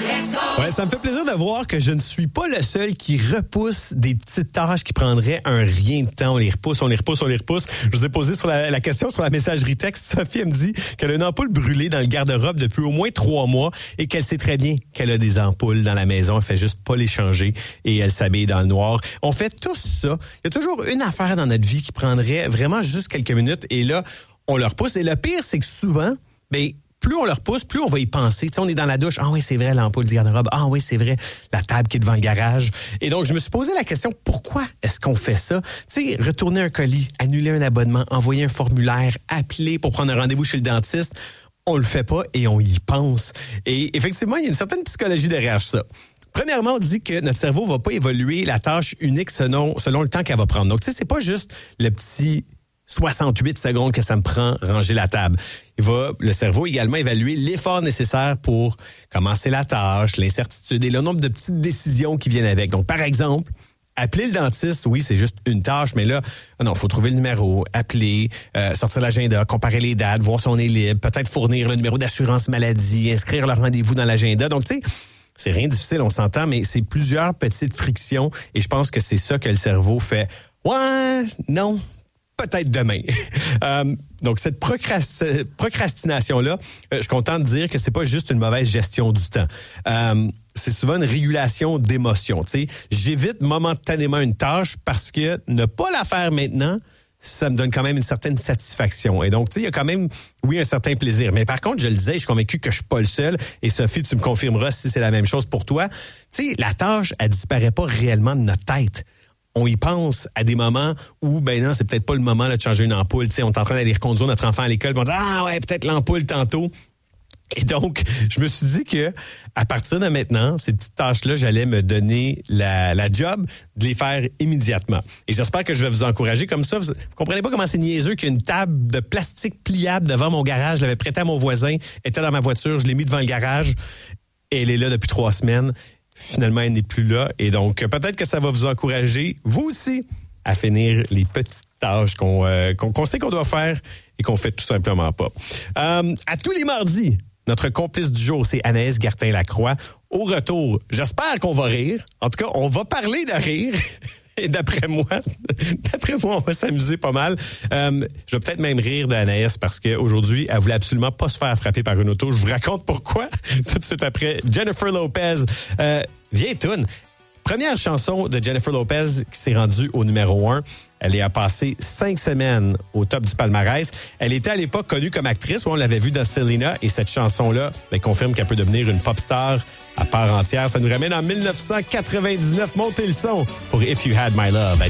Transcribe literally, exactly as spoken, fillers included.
Ouais, ça me fait plaisir de voir que je ne suis pas le seul qui repousse des petites tâches qui prendraient un rien de temps. On les repousse, on les repousse, on les repousse. Je vous ai posé sur la, la question sur la messagerie texte. Sophie, elle me dit qu'elle a une ampoule brûlée dans le garde-robe depuis au moins trois mois et qu'elle sait très bien qu'elle a des ampoules dans la maison. Elle fait juste pas les changer et elle s'habille dans le noir. On fait tous ça. Il y a toujours une affaire dans notre vie qui prendrait vraiment juste quelques minutes et là, on le repousse. Et le pire, c'est que souvent, ben, plus on le repousse, plus on va y penser. Tu sais, on est dans la douche. Ah oui, c'est vrai, l'ampoule du garde-robe. Ah oui, c'est vrai, la table qui est devant le garage. Et donc, je me suis posé la question, pourquoi est-ce qu'on fait ça? Tu sais, retourner un colis, annuler un abonnement, envoyer un formulaire, appeler pour prendre un rendez-vous chez le dentiste. On le fait pas et on y pense. Et effectivement, il y a une certaine psychologie derrière ça. Premièrement, on dit que notre cerveau va pas évoluer la tâche unique selon, selon le temps qu'elle va prendre. Donc, tu sais, c'est pas juste le petit soixante-huit secondes que ça me prend ranger la table. Il va, le cerveau également évaluer l'effort nécessaire pour commencer la tâche, l'incertitude et le nombre de petites décisions qui viennent avec. Donc, par exemple, appeler le dentiste, oui, c'est juste une tâche, mais là, non, faut trouver le numéro, appeler, euh, sortir l'agenda, comparer les dates, voir si on est libre, peut-être fournir le numéro d'assurance maladie, inscrire le rendez-vous dans l'agenda. Donc, tu sais, c'est rien de difficile, on s'entend, mais c'est plusieurs petites frictions et je pense que c'est ça que le cerveau fait. Ouais, non. Peut-être demain. euh, donc, cette procrast- procrastination-là, euh, je suis content de dire que c'est pas juste une mauvaise gestion du temps. Euh, c'est souvent une régulation d'émotions. Tu sais, j'évite momentanément une tâche parce que ne pas la faire maintenant, ça me donne quand même une certaine satisfaction. Et donc, tu sais, il y a quand même, oui, un certain plaisir. Mais par contre, je le disais, je suis convaincu que je suis pas le seul. Et Sophie, tu me confirmeras si c'est la même chose pour toi. Tu sais, la tâche, elle disparaît pas réellement de notre tête. On y pense à des moments où, ben non, c'est peut-être pas le moment là, de changer une ampoule. Tu sais, on est en train d'aller reconduire notre enfant à l'école, puis on dit ah ouais, peut-être l'ampoule tantôt. Et donc, je me suis dit que à partir de maintenant, ces petites tâches-là, j'allais me donner la, la job de les faire immédiatement. Et j'espère que je vais vous encourager comme ça. Vous, vous comprenez pas comment c'est niaiseux qu'il y a une table de plastique pliable devant mon garage. Je l'avais prêtée à mon voisin, était dans ma voiture, je l'ai mis devant le garage. Et elle est là depuis trois semaines. Finalement, elle n'est plus là. Et donc, peut-être que ça va vous encourager, vous aussi, à finir les petites tâches qu'on, euh, qu'on, qu'on sait qu'on doit faire et qu'on fait tout simplement pas. Euh, à tous les mardis, notre complice du jour, c'est Anaïs Gartin-Lacroix. Au retour, j'espère qu'on va rire. En tout cas, on va parler de rire. Et d'après moi, d'après moi, on va s'amuser pas mal. Euh, je vais peut-être même rire d'Anaïs parce qu'aujourd'hui, elle voulait absolument pas se faire frapper par une auto. Je vous raconte pourquoi tout de suite après. Jennifer Lopez, euh, vieille toune. Première chanson de Jennifer Lopez qui s'est rendue au numéro un. Elle a passé cinq semaines au top du palmarès. Elle était à l'époque connue comme actrice. On l'avait vue dans Selena. Et cette chanson-là ben, confirme qu'elle peut devenir une pop star à part entière. Ça nous ramène en dix-neuf cent quatre-vingt-dix-neuf. Montez le son pour If You Had My Love.